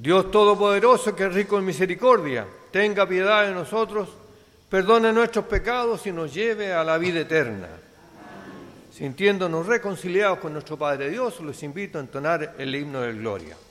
Dios Todopoderoso, que es rico en misericordia, tenga piedad de nosotros, perdone nuestros pecados y nos lleve a la vida eterna. Sintiéndonos reconciliados con nuestro Padre Dios, los invito a entonar el himno de gloria.